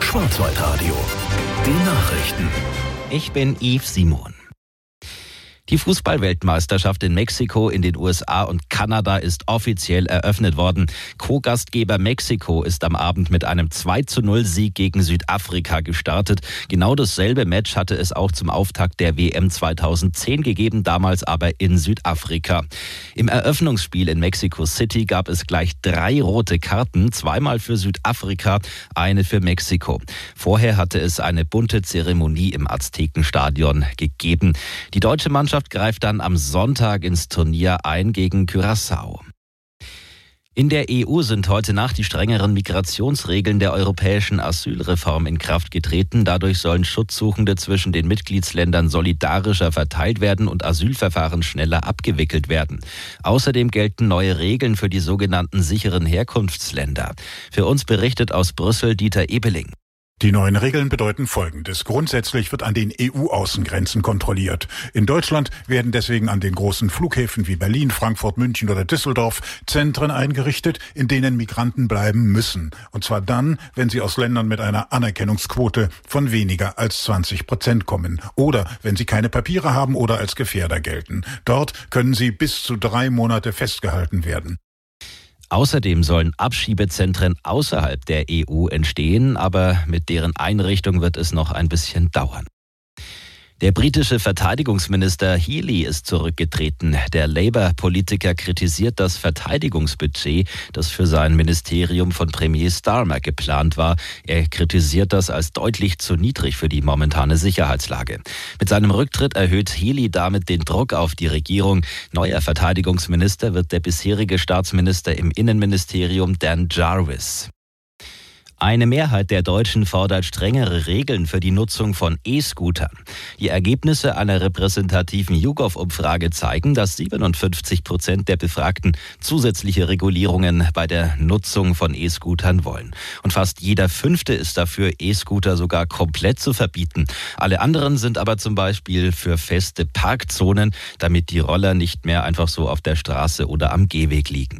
Schwarzwaldradio. Die Nachrichten. Ich bin Yves Simon. Die Fußball-Weltmeisterschaft in Mexiko, in den USA und Kanada ist offiziell eröffnet worden. Co-Gastgeber Mexiko ist am Abend mit einem 2:0-Sieg gegen Südafrika gestartet. Genau dasselbe Match hatte es auch zum Auftakt der WM 2010 gegeben, damals aber in Südafrika. Im Eröffnungsspiel in Mexico City gab es gleich 3 rote Karten, 2-mal für Südafrika, eine für Mexiko. Vorher hatte es eine bunte Zeremonie im Aztekenstadion gegeben. Die deutsche Mannschaft greift dann am Sonntag ins Turnier ein gegen Curaçao. In der EU sind heute Nacht die strengeren Migrationsregeln der europäischen Asylreform in Kraft getreten. Dadurch sollen Schutzsuchende zwischen den Mitgliedsländern solidarischer verteilt werden und Asylverfahren schneller abgewickelt werden. Außerdem gelten neue Regeln für die sogenannten sicheren Herkunftsländer. Für uns berichtet aus Brüssel Dieter Ebeling. Die neuen Regeln bedeuten Folgendes. Grundsätzlich wird an den EU-Außengrenzen kontrolliert. In Deutschland werden deswegen an den großen Flughäfen wie Berlin, Frankfurt, München oder Düsseldorf Zentren eingerichtet, in denen Migranten bleiben müssen. Und zwar dann, wenn sie aus Ländern mit einer Anerkennungsquote von weniger als 20% kommen. Oder wenn sie keine Papiere haben oder als Gefährder gelten. Dort können sie bis zu 3 Monate festgehalten werden. Außerdem sollen Abschiebezentren außerhalb der EU entstehen, aber mit deren Einrichtung wird es noch ein bisschen dauern. Der britische Verteidigungsminister Healey ist zurückgetreten. Der Labour-Politiker kritisiert das Verteidigungsbudget, das für sein Ministerium von Premier Starmer geplant war. Er kritisiert das als deutlich zu niedrig für die momentane Sicherheitslage. Mit seinem Rücktritt erhöht Healey damit den Druck auf die Regierung. Neuer Verteidigungsminister wird der bisherige Staatsminister im Innenministerium Dan Jarvis. Eine Mehrheit der Deutschen fordert strengere Regeln für die Nutzung von E-Scootern. Die Ergebnisse einer repräsentativen YouGov-Umfrage zeigen, dass 57% der Befragten zusätzliche Regulierungen bei der Nutzung von E-Scootern wollen. Und fast jeder 5. ist dafür, E-Scooter sogar komplett zu verbieten. Alle anderen sind aber zum Beispiel für feste Parkzonen, damit die Roller nicht mehr einfach so auf der Straße oder am Gehweg liegen.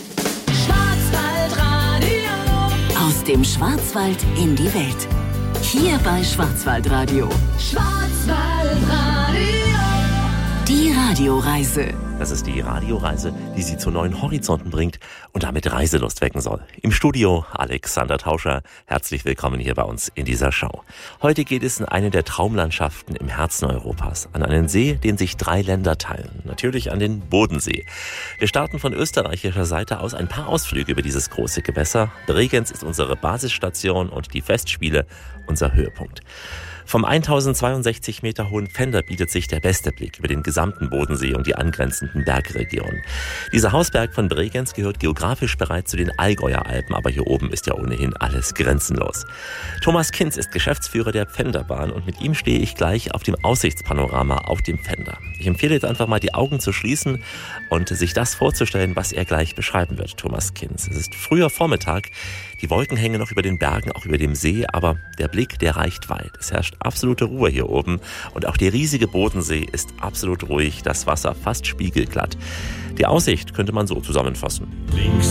Aus dem Schwarzwald in die Welt. Hier bei Schwarzwaldradio. Schwarzwaldradio. Die Radioreise. Das ist die Radioreise, die Sie zu neuen Horizonten bringt und damit Reiselust wecken soll. Im Studio Alexander Tauscher. Herzlich willkommen hier bei uns in dieser Show. Heute geht es in eine der Traumlandschaften im Herzen Europas. An einen See, den sich 3 Länder teilen. Natürlich an den Bodensee. Wir starten von österreichischer Seite aus ein paar Ausflüge über dieses große Gewässer. Bregenz ist unsere Basisstation und die Festspiele unser Höhepunkt. Vom 1062 Meter hohen Pfänder bietet sich der beste Blick über den gesamten Bodensee und die angrenzenden Bergregionen. Dieser Hausberg von Bregenz gehört geografisch bereits zu den Allgäuer Alpen, aber hier oben ist ja ohnehin alles grenzenlos. Thomas Kinz ist Geschäftsführer der Pfänderbahn und mit ihm stehe ich gleich auf dem Aussichtspanorama auf dem Pfänder. Ich empfehle jetzt einfach mal die Augen zu schließen und sich das vorzustellen, was er gleich beschreiben wird, Thomas Kinz. Es ist früher Vormittag, die Wolken hängen noch über den Bergen, auch über dem See, aber der Blick, der reicht weit. Es herrscht absolute Ruhe hier oben und auch der riesige Bodensee ist absolut ruhig, das Wasser fast spiegelglatt. Die Aussicht könnte man so zusammenfassen.